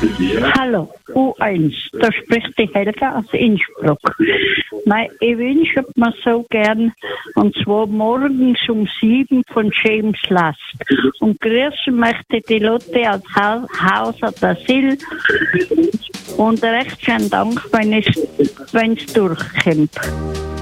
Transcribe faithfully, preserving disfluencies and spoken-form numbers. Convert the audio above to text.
Hallo, U eins, da spricht die Helga aus Innsbruck. Nein, ich wünsche mir so gern, und zwar morgens um sieben von James Last. Und grüßen möchte die Lotte aus ha- Hauser der Sil. Und recht schönen Dank, wenn es, wenn es durchkommt.